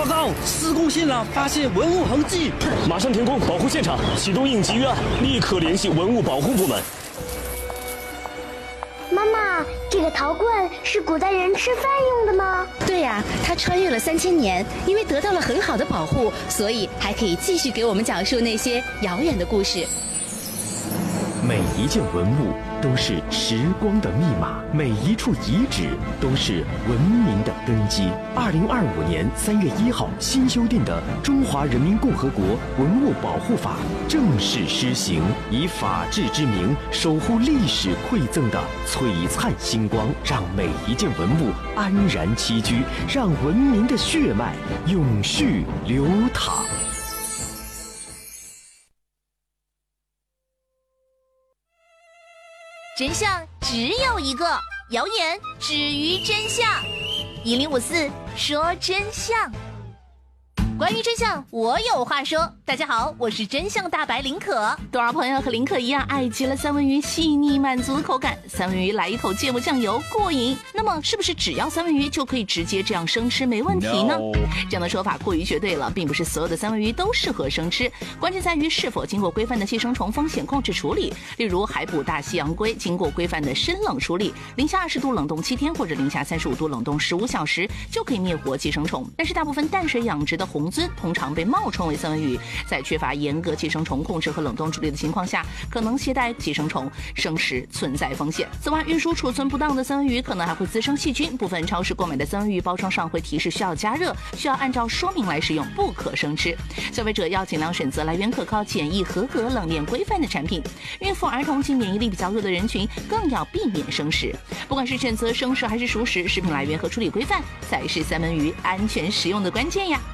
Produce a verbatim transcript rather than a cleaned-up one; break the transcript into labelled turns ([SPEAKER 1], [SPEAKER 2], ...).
[SPEAKER 1] 报告，施工现场发现文物痕迹，
[SPEAKER 2] 马上停工保护现场，启动应急预案，立刻联系文物保护部门。
[SPEAKER 3] 妈妈，这个陶罐是古代人吃饭用的吗？
[SPEAKER 4] 对呀、啊，它穿越了三千年，因为得到了很好的保护，所以还可以继续给我们讲述那些遥远的故事。
[SPEAKER 5] 每一件文物都是时光的密码，每一处遗址都是文明的根基。二零二五年三月一号新修订的《中华人民共和国文物保护法》正式施行，以法治之名守护历史馈赠的璀璨星光，让每一件文物安然栖居，让文明的血脉永续流淌。
[SPEAKER 6] 真相只有一个，谣言止于真相。一零五四说真相。关于真相，我有话说。大家好，我是真相大白林可。多少朋友和林可一样爱极了三文鱼细腻满足的口感，三文鱼来一口芥末酱油过瘾。那么是不是只要三文鱼就可以直接这样生吃没问题呢？ No. 这样的说法过于绝对了，并不是所有的三文鱼都适合生吃，关键在于是否经过规范的寄生虫风险控制处理。例如海捕大西洋龟经过规范的深冷处理，零下二十度冷冻七天或者零下三十五度冷冻十五小时就可以灭活寄生虫。但是大部分淡水养殖的红鳟通常被冒充为三文鱼，在缺乏严格寄生虫控制和冷冻处理的情况下，可能携带寄生虫，生食存在风险。此外，运输储存不当的三文鱼可能还会滋生细菌。部分超市购买的三文鱼包装上会提示需要加热，需要按照说明来食用，不可生吃。消费者要尽量选择来源可靠、检疫合格、冷链规范的产品。孕妇、儿童及免疫力比较弱的人群更要避免生食。不管是选择生食还是熟食，食品来源和处理规范才是三文鱼安全食用的关键呀。